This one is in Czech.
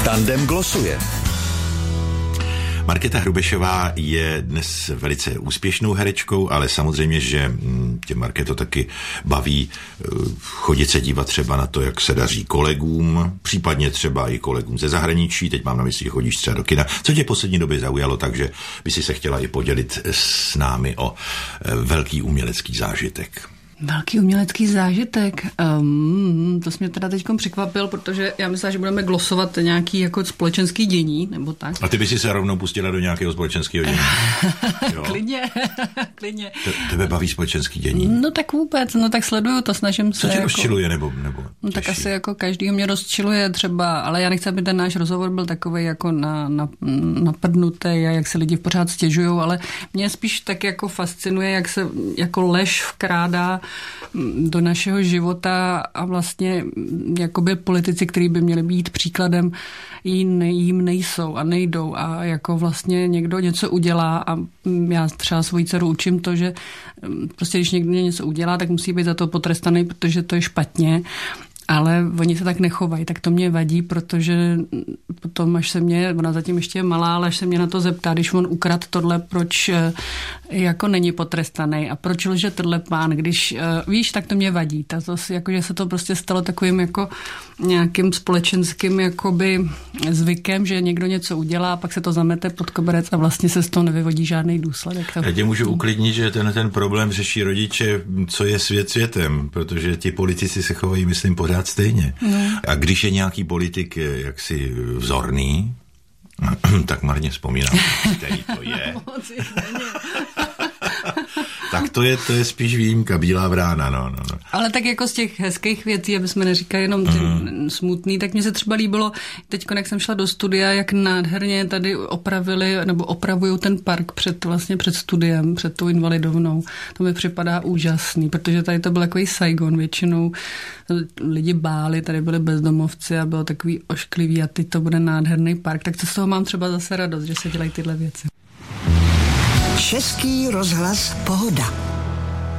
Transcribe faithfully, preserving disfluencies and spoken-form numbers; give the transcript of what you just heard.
Tandem glosuje. Markéta Hrubešová je dnes velice úspěšnou herečkou, ale samozřejmě, že tě, Markéto, taky baví chodit se dívat třeba na to, jak se daří kolegům, případně třeba i kolegům ze zahraničí. Teď mám na mysli, že chodíš třeba do kina. Co tě poslední době zaujalo, takže by si se chtěla i podělit s námi o velký umělecký zážitek. Velký umělecký zážitek. Um, to jsi mě teda teďkom překvapil, protože já myslím, že budeme glosovat nějaký jako společenský dění, nebo tak. A ty by si se rovnou pustila do nějakého společenského dění. klidně, klidně. Te, tebe baví společenský dění? No tak vůbec, no tak sleduju to, snažím se. Co tě jako... rozčiluje, nebo, nebo No tak asi jako každýho mě rozčiluje třeba, ale já nechci, aby ten náš rozhovor byl takovej jako na, na, napadnutý a jak se lidi pořád stěžujou, ale mě spíš tak jako fascinuje, jak se jako lež vkrádá do našeho života a vlastně jakoby politici, kteří by měli být příkladem, jim, jim nejsou a nejdou a jako vlastně někdo něco udělá a já třeba svoji dceru učím to, že prostě když někdo něco udělá, tak musí být za to potrestaný, protože to je špatně. Ale oni se tak nechovají, tak to mě vadí, protože potom, až se mě, ona zatím ještě je malá, ale až se mě na to zeptá, když on ukradl tohle, proč jako není potrestaný a proč lže tohle pán, když víš, tak to mě vadí. Ta to, jako, že se to prostě stalo takovým jako nějakým společenským jakoby zvykem, že někdo něco udělá, pak se to zamete pod koberec a vlastně se z toho nevyvodí žádný důsledek. Já tě můžu uklidnit, že ten, ten problém řeší rodiče, co je svět světem, protože ti politici se chovají, myslím, pořád stejně. No. A když je nějaký politik jaksi vzorný, tak marně vzpomínám, který to je. Tak to je, to je spíš výjimka, bílá vrána, no, no, no. Ale tak jako z těch hezkých věcí, aby jsme neříkali jenom ty mm. smutný, tak mně se třeba líbilo, teď, jak jsem šla do studia, jak nádherně tady opravili, nebo opravují ten park před, vlastně před studiem, před tou Invalidovnou. To mi připadá úžasný, protože tady to byl takový Saigon, většinou lidi báli, tady byli bezdomovci a bylo takový ošklivý a teď to bude nádherný park, tak to z toho mám třeba zase radost, že se dělají tyhle věci. Český rozhlas Pohoda.